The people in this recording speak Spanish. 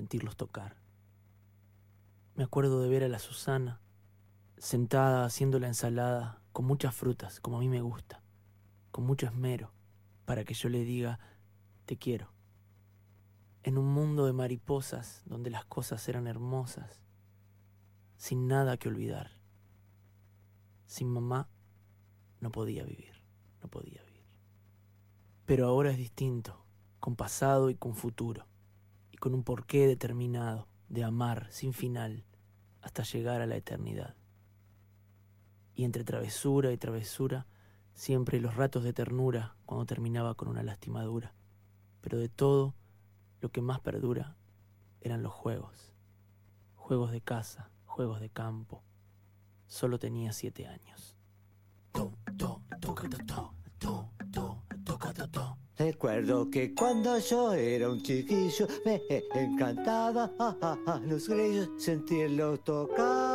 sentirlos tocar. Me acuerdo de ver a la Susana sentada haciendo la ensalada con muchas frutas, como a mí me gusta, con mucho esmero, para que yo le diga, te quiero. En un mundo de mariposas donde las cosas eran hermosas, sin nada que olvidar. Sin mamá no podía vivir, no podía vivir. Pero ahora es distinto, con pasado y con futuro, y con un porqué determinado de amar sin final hasta llegar a la eternidad. Y entre travesura y travesura, siempre los ratos de ternura cuando terminaba con una lastimadura. Pero de todo, lo que más perdura eran los juegos. Juegos de casa, juegos de campo. Solo tenía 7 años. Recuerdo que cuando yo era un chiquillo me encantaba los grillos, sentirlos tocar.